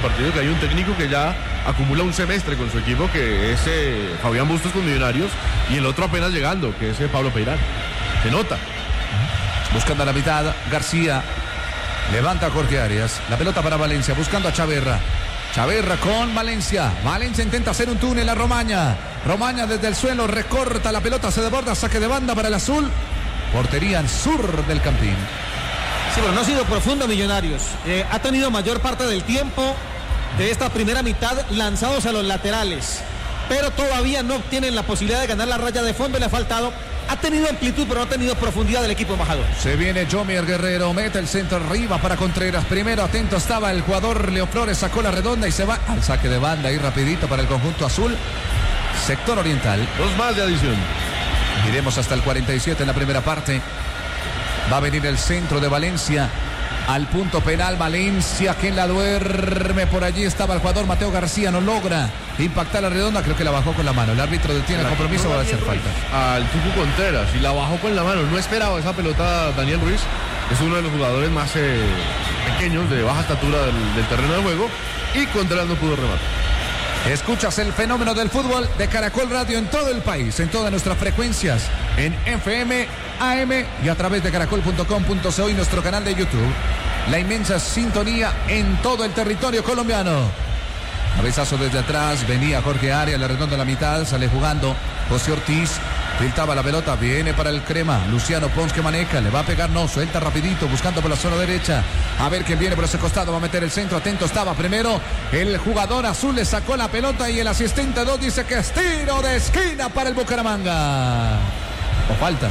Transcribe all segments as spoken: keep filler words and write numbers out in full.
partido que hay un técnico que ya acumula un semestre con su equipo, que es eh, Fabián Bustos con Millonarios, y el otro apenas llegando, que es eh, Pablo Peirán. Se nota. Buscando a la mitad, García. Levanta a Jorge Arias. La pelota para Valencia, buscando a Chaverra. Chaverra con Valencia. Valencia intenta hacer un túnel a Romaña. Romaña desde el suelo recorta la pelota, se desborda, saque de banda para el azul. Portería al sur del Campín. Sí, pero no ha sido profundo Millonarios. Eh, ha tenido mayor parte del tiempo de esta primera mitad lanzados a los laterales. Pero todavía no tienen la posibilidad de ganar la raya de fondo. Le ha faltado. Ha tenido amplitud, pero no ha tenido profundidad del equipo embajador. Se viene Jomier Guerrero, mete el centro arriba para Contreras. Primero atento estaba el jugador Leo Flores, sacó la redonda y se va al saque de banda ahí rapidito para el conjunto azul. Sector oriental. Dos más de adición. Iremos hasta el cuarenta y siete en la primera parte. Va a venir el centro de Valencia al punto penal. Valencia, quien la duerme. Por allí estaba el jugador Mateo García, no logra impactar la redonda, creo que la bajó con la mano. El árbitro detiene el compromiso, va a hacer falta. Al Tucu Contreras y la bajó con la mano. No esperaba esa pelota Daniel Ruiz. Es uno de los jugadores más eh, pequeños, de baja estatura del, del terreno de juego. Y Contreras no pudo rematar. Escuchas el fenómeno del fútbol de Caracol Radio en todo el país, en todas nuestras frecuencias, en F M, A M y a través de caracol punto com punto co y nuestro canal de YouTube. La inmensa sintonía en todo el territorio colombiano. Cabezazo desde atrás, venía Jorge Arias, la redonda a la mitad, sale jugando José Ortiz, filtraba la pelota, viene para el crema, Luciano Pons que maneja, le va a pegar, no, suelta rapidito, buscando por la zona derecha, a ver quién viene por ese costado, va a meter el centro, atento estaba primero, el jugador azul le sacó la pelota y el asistente dos dice que es tiro de esquina para el Bucaramanga. O falta.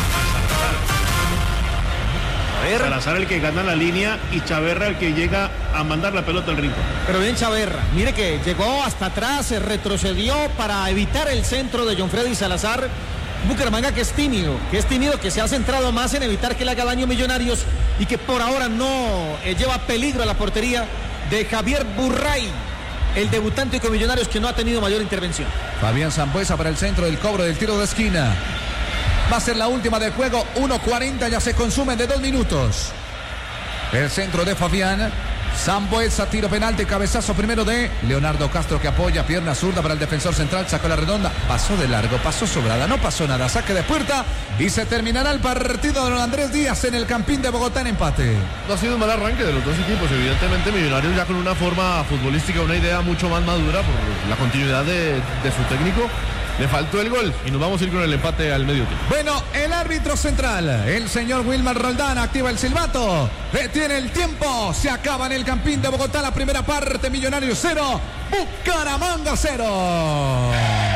Salazar el que gana la línea y Chaverra el que llega a mandar la pelota al rincón. Pero bien Chaverra, mire que llegó hasta atrás, se retrocedió para evitar el centro de John Freddy Salazar. Bucaramanga que es tímido, que es tímido, que se ha centrado más en evitar que le haga daño Millonarios y que por ahora no eh, lleva peligro a la portería de Javier Burray, el debutante con Millonarios que no ha tenido mayor intervención. Fabián Sambuesa para el centro del cobro del tiro de esquina. Va a ser la última del juego, uno cuarenta, ya se consumen de dos minutos. El centro de Fabián Sambuesa, tiro penalti, cabezazo primero de Leonardo Castro que apoya, pierna zurda para el defensor central, sacó la redonda, pasó de largo, pasó sobrada, no pasó nada, saque de puerta y se terminará el partido de don Andrés Díaz en el Campín de Bogotá en empate. No ha sido un mal arranque de los dos equipos, evidentemente Millonarios ya con una forma futbolística, una idea mucho más madura por la continuidad de, de su técnico. Le faltó el gol y nos vamos a ir con el empate al medio tiempo. Bueno, el árbitro central, el señor Wilmar Roldán, activa el silbato, detiene el tiempo, se acaba en el Campín de Bogotá la primera parte, Millonarios cero, Bucaramanga cero.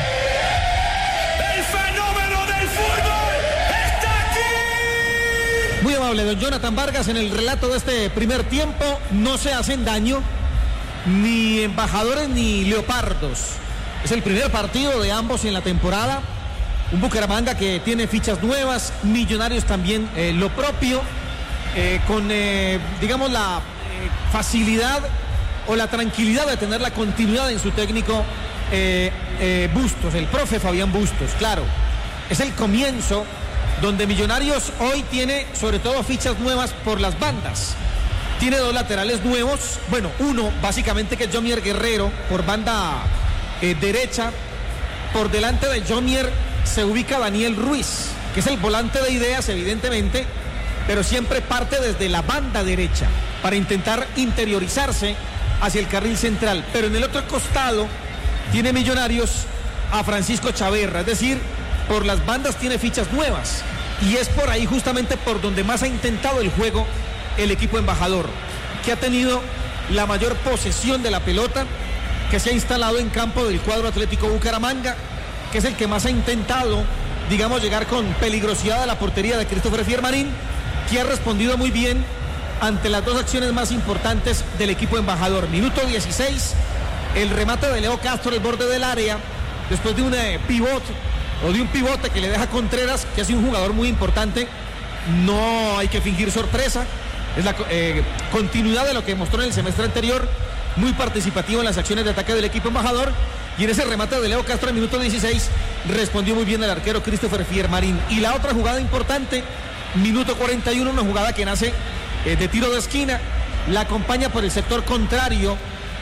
El fenómeno del fútbol está aquí. Muy amable don Jonathan Vargas en el relato de este primer tiempo. No se hacen daño ni embajadores ni leopardos. Es el primer partido de ambos en la temporada. Un Bucaramanga que tiene fichas nuevas, Millonarios también eh, lo propio, eh, con, eh, digamos, la eh, facilidad o la tranquilidad de tener la continuidad en su técnico eh, eh, Bustos, el profe Fabián Bustos. Claro, es el comienzo donde Millonarios hoy tiene sobre todo fichas nuevas por las bandas. Tiene dos laterales nuevos, bueno, uno básicamente que es Jomier Guerrero por banda Eh, derecha. Por delante de Jomier se ubica Daniel Ruiz, que es el volante de ideas evidentemente, pero siempre parte desde la banda derecha para intentar interiorizarse hacia el carril central. Pero en el otro costado tiene Millonarios a Francisco Chaverra, es decir, por las bandas tiene fichas nuevas y es por ahí justamente por donde más ha intentado el juego el equipo embajador, que ha tenido la mayor posesión de la pelota, que se ha instalado en campo del cuadro Atlético Bucaramanga, que es el que más ha intentado, digamos, llegar con peligrosidad a la portería de Christopher Fiermarín, que ha respondido muy bien ante las dos acciones más importantes del equipo embajador. Minuto dieciséis, el remate de Leo Castro al borde del área, después de un eh, pivote, o de un pivote que le deja Contreras, que es un jugador muy importante. No hay que fingir sorpresa, es la eh, continuidad de lo que mostró en el semestre anterior, muy participativo en las acciones de ataque del equipo embajador, y en ese remate de Leo Castro en minuto dieciséis respondió muy bien el arquero Christopher Fiermarín. Y la otra jugada importante, minuto cuarenta y uno, una jugada que nace eh, de tiro de esquina, la acompaña por el sector contrario